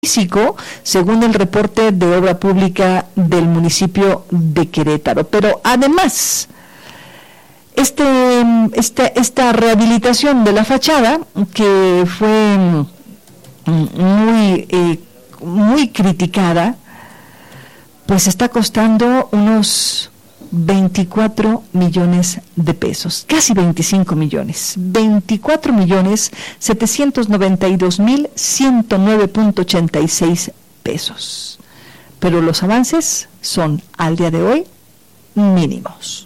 físico, según el reporte de obra pública del municipio de Querétaro. Pero además, esta rehabilitación de la fachada, que fue muy criticada, pues está costando unos 24 millones de pesos, casi 25 millones, 24.792.109.86 pesos. Pero los avances son, al día de hoy, mínimos.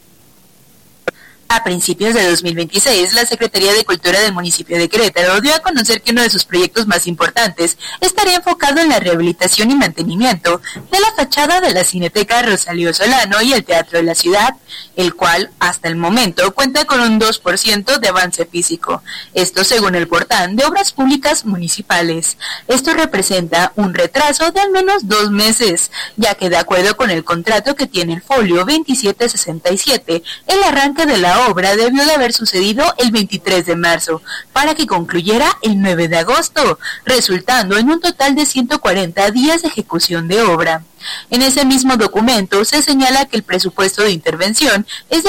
A principios de 2026, la Secretaría de Cultura del municipio de Querétaro dio a conocer que uno de sus proyectos más importantes estaría enfocado en la rehabilitación y mantenimiento de la fachada de la Cineteca Rosalío Solano y el Teatro de la Ciudad, el cual, hasta el momento, cuenta con un 2% de avance físico. Esto según el portal de Obras Públicas Municipales. Esto representa un retraso de al menos 2 meses, ya que de acuerdo con el contrato que tiene el folio 2767, el arranque de la obra debió de haber sucedido el 23 de marzo, para que concluyera el 9 de agosto, resultando en un total de 140 días de ejecución de obra. En ese mismo documento se señala que el presupuesto de intervención es de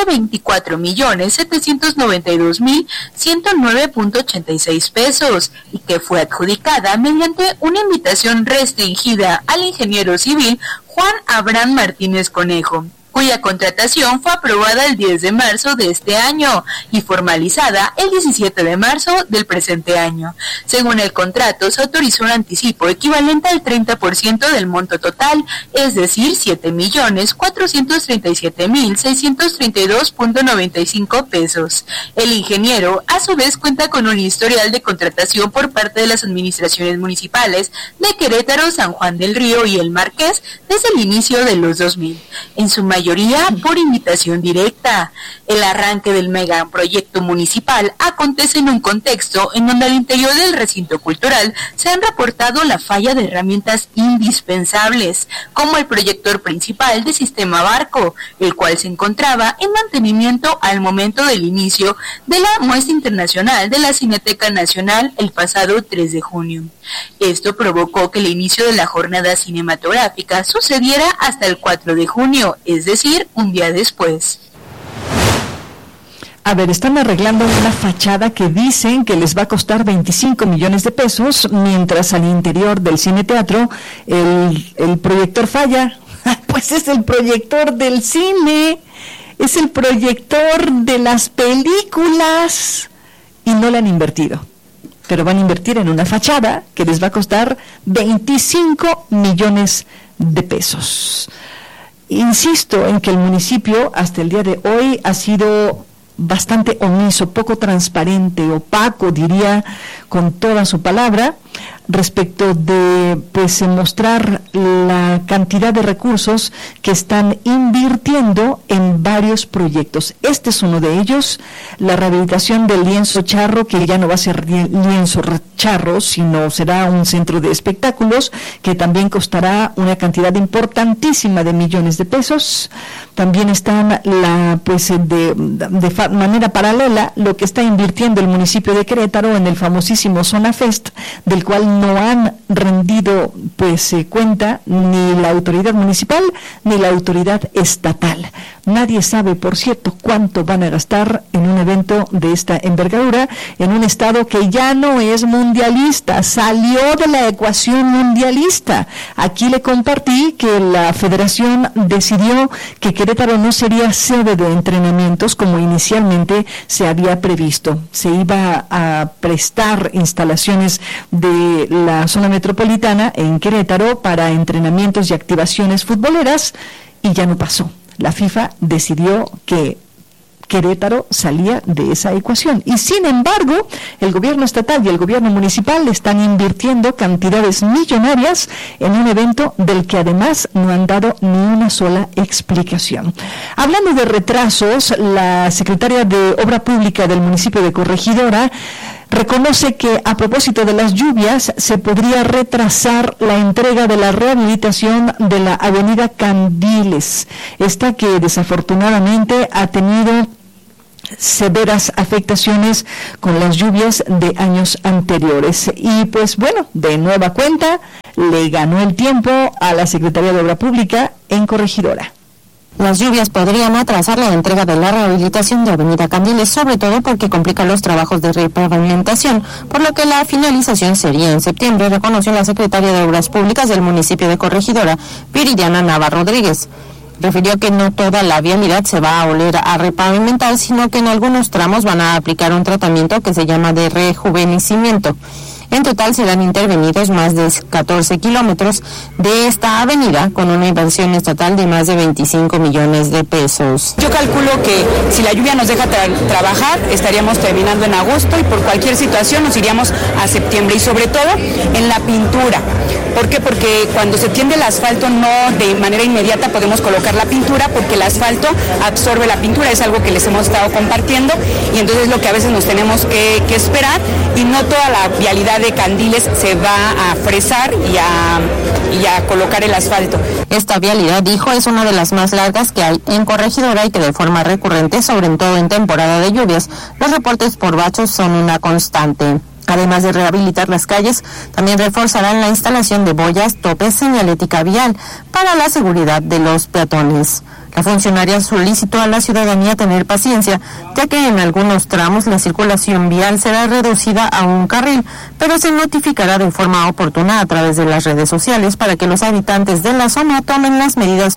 24.792.109.86 pesos y que fue adjudicada mediante una invitación restringida al ingeniero civil Juan Abraham Martínez Conejo, cuya contratación fue aprobada el 10 de marzo de este año y formalizada el 17 de marzo del presente año. Según el contrato, se autorizó un anticipo equivalente al 30% del monto total, es decir, 7.437.632.95 pesos. El ingeniero, a su vez, cuenta con un historial de contratación por parte de las administraciones municipales de Querétaro, San Juan del Río y El Marqués desde el inicio de los 2000. En su mayoría por invitación directa. El arranque del megaproyecto municipal acontece en un contexto en donde al interior del recinto cultural se han reportado la falla de herramientas indispensables, como el proyector principal de Sistema Barco, el cual se encontraba en mantenimiento al momento del inicio de la muestra internacional de la Cineteca Nacional el pasado 3 de junio. Esto provocó que el inicio de la jornada cinematográfica sucediera hasta el 4 de junio, es decir, un día después. A ver, están arreglando una fachada que dicen que les va a costar 25 millones de pesos, mientras al interior del cine-teatro el proyector falla. Pues es el proyector del cine, es el proyector de las películas, y no le han invertido. Pero van a invertir en una fachada que les va a costar 25 millones de pesos. Insisto en que el municipio hasta el día de hoy ha sido bastante omiso, poco transparente, opaco, diría con toda su palabra, respecto de mostrar la cantidad de recursos que están invirtiendo en varios proyectos. Este es uno de ellos, la rehabilitación del lienzo charro, que ya no va a ser lienzo charro, sino será un centro de espectáculos que también costará una cantidad importantísima de millones de pesos. También están de manera paralela lo que está invirtiendo el municipio de Querétaro en el famosísimo Zona Fest, del cual no han rendido cuenta ni la autoridad municipal ni la autoridad estatal. Nadie sabe, por cierto, cuánto van a gastar en un evento de esta envergadura en un estado que ya no es mundialista, salió de la ecuación mundialista. Aquí le compartí que la federación decidió que Querétaro no sería sede de entrenamientos como inicialmente se había previsto. Se iba a prestar instalaciones de la zona metropolitana en Querétaro para entrenamientos y activaciones futboleras, y ya no pasó. La FIFA decidió que Querétaro salía de esa ecuación, y sin embargo el gobierno estatal y el gobierno municipal están invirtiendo cantidades millonarias en un evento del que además no han dado ni una sola explicación. Hablando de retrasos, la secretaria de Obra Pública del municipio de Corregidora reconoce que a propósito de las lluvias se podría retrasar la entrega de la rehabilitación de la avenida Candiles, esta que desafortunadamente ha tenido severas afectaciones con las lluvias de años anteriores. Y pues bueno, de nueva cuenta, le ganó el tiempo a la Secretaría de Obra Pública en Corregidora. Las lluvias podrían atrasar la entrega de la rehabilitación de Avenida Candiles, sobre todo porque complica los trabajos de repavimentación, por lo que la finalización sería en septiembre, reconoció la secretaria de Obras Públicas del municipio de Corregidora, Viridiana Nava Rodríguez. Refirió que no toda la vialidad se va a volver a repavimentar, sino que en algunos tramos van a aplicar un tratamiento que se llama de rejuvenecimiento. En total serán intervenidos más de 14 kilómetros de esta avenida con una inversión estatal de más de 25 millones de pesos. Yo calculo que si la lluvia nos deja trabajar, estaríamos terminando en agosto y por cualquier situación nos iríamos a septiembre y sobre todo en la pintura. ¿Por qué? Porque cuando se tiende el asfalto no de manera inmediata podemos colocar la pintura porque el asfalto absorbe la pintura, es algo que les hemos estado compartiendo y entonces lo que a veces nos tenemos que esperar y no toda la vialidad de Candiles se va a fresar y a colocar el asfalto. Esta vialidad, dijo, es una de las más largas que hay en Corregidora y que de forma recurrente, sobre todo en temporada de lluvias, los reportes por bachos son una constante. Además de rehabilitar las calles, también reforzarán la instalación de boyas, topes, señalética vial para la seguridad de los peatones. La funcionaria solicitó a la ciudadanía tener paciencia, ya que en algunos tramos la circulación vial será reducida a un carril, pero se notificará de forma oportuna a través de las redes sociales para que los habitantes de la zona tomen las medidas.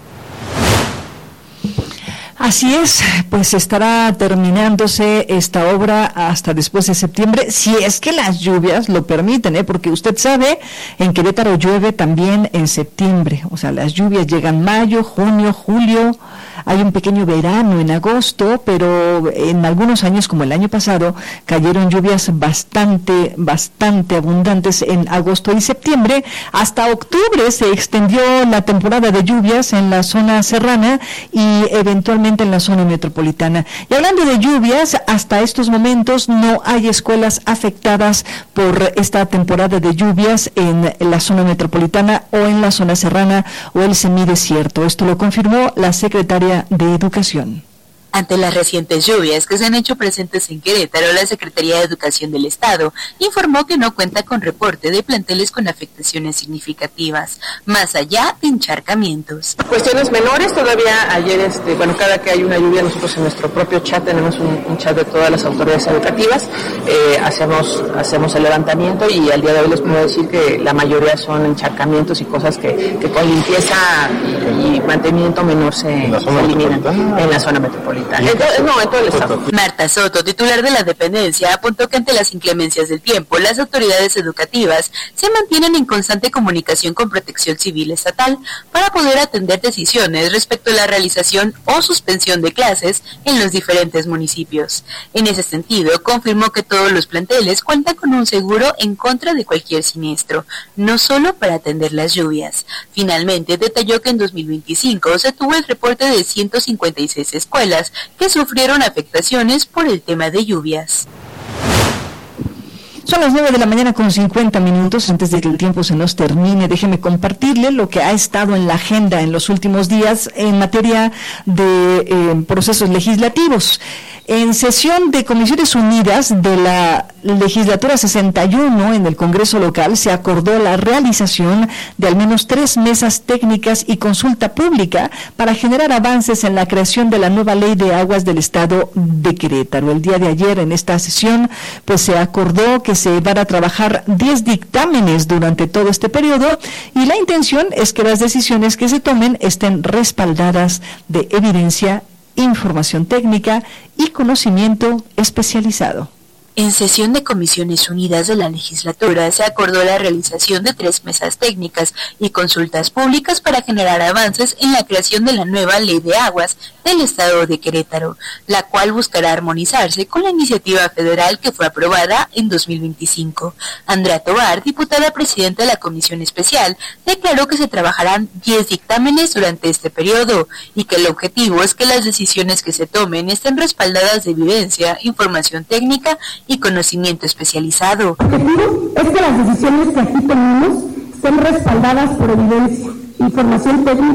Así es, pues estará terminándose esta obra hasta después de septiembre, si es que las lluvias lo permiten, porque usted sabe, en Querétaro llueve también en septiembre, o sea, las lluvias llegan mayo, junio, julio, hay un pequeño verano en agosto, pero en algunos años, como el año pasado, cayeron lluvias bastante abundantes en agosto y septiembre. Hasta octubre se extendió la temporada de lluvias en la zona serrana y eventualmente en la zona metropolitana. Y hablando de lluvias, hasta estos momentos no hay escuelas afectadas por esta temporada de lluvias en la zona metropolitana o en la zona serrana o el semidesierto. Esto lo confirmó la secretaria de Educación. Ante las recientes lluvias que se han hecho presentes en Querétaro, la Secretaría de Educación del Estado informó que no cuenta con reporte de planteles con afectaciones significativas, más allá de encharcamientos. Cuestiones menores, todavía ayer, cada que hay una lluvia, nosotros en nuestro propio chat tenemos un chat de todas las autoridades educativas, hacemos el levantamiento y al día de hoy les puedo decir que la mayoría son encharcamientos y cosas que con limpieza y mantenimiento menor se eliminan en la zona metropolitana. En todo el estado. Marta Soto, titular de la dependencia, apuntó que ante las inclemencias del tiempo, las autoridades educativas se mantienen en constante comunicación con Protección Civil Estatal para poder atender decisiones respecto a la realización o suspensión de clases en los diferentes municipios. En ese sentido, confirmó que todos los planteles cuentan con un seguro en contra de cualquier siniestro, no solo para atender las lluvias. Finalmente, detalló que en 2025 se tuvo el reporte de 156 escuelas que sufrieron afectaciones por el tema de lluvias. Son las 9 de la mañana con 50 minutos. Antes de que el tiempo se nos termine, déjeme compartirle lo que ha estado en la agenda en los últimos días en materia de procesos legislativos. En sesión de Comisiones Unidas de la Legislatura 61 en el Congreso local se acordó la realización de al menos 3 mesas técnicas y consulta pública para generar avances en la creación de la nueva Ley de Aguas del Estado de Querétaro. El día de ayer en esta sesión pues se acordó que se van a trabajar 10 dictámenes durante todo este periodo y la intención es que las decisiones que se tomen estén respaldadas de evidencia, información técnica y conocimiento especializado. En sesión de Comisiones Unidas de la Legislatura se acordó la realización de 3 mesas técnicas y consultas públicas para generar avances en la creación de la nueva Ley de Aguas del Estado de Querétaro, la cual buscará armonizarse con la iniciativa federal que fue aprobada en 2025. Andrea Tobar, diputada presidenta de la Comisión Especial, declaró que se trabajarán 10 dictámenes durante este periodo y que el objetivo es que las decisiones que se tomen estén respaldadas de evidencia, información técnica y conocimiento especializado. El objetivo es que las decisiones que aquí tomamos estén respaldadas por evidencia, información técnica